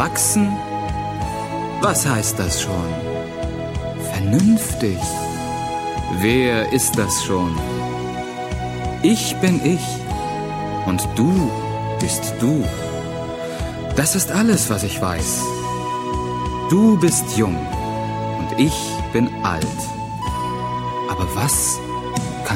Erwachsen? Was heißt das schon? Vernünftig? Wer ist das schon? Ich bin ich und du bist du. Das ist alles, was ich weiß. Du bist jung und ich bin alt. Aber was